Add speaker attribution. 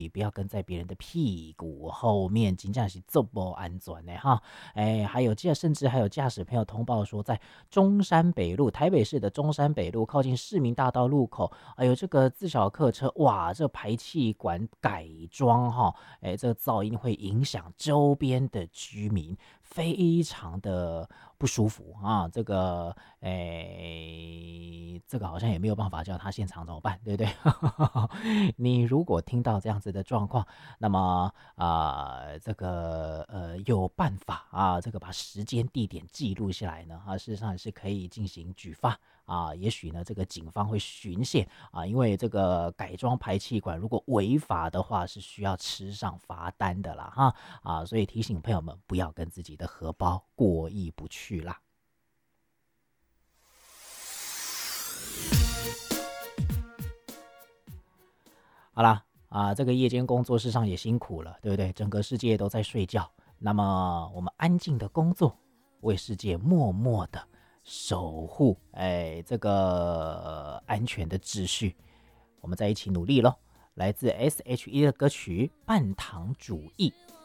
Speaker 1: 不要跟在别人的屁股后面，真正是这么安全的哈。甚至还有驾驶朋友通报说，在中山北路，台北市的中山北路靠近市民大道路口，这个自小客车，哇，这排气管改装哈，这个噪音会影响周边的居民，非常的不舒服啊。这个好像也没有办法叫他现场怎么办，对不对？你如果听到这样子的状况，那么有办法这个把时间地点记录下来呢，事实上是可以进行举发也许呢这个警方会循线因为这个改装排气管如果违法的话是需要吃上罚单的啦所以提醒朋友们不要跟自己的荷包过意不去啦。好啦这个夜间工作事实上也辛苦了，对不对？整个世界都在睡觉，那么我们安静的工作，为世界默默的守护这个安全的秩序，我们在一起努力咯。来自 SHE 的歌曲《半糖主义》。